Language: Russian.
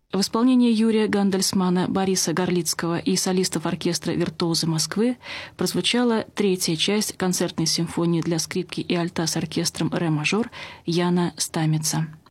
В исполнении Юрия Гандельсмана, Бориса Горлицкого и солистов оркестра «Виртуозы Москвы» прозвучала третья часть концертной симфонии для скрипки и альта с оркестром «Ре мажор» Яна Стамица.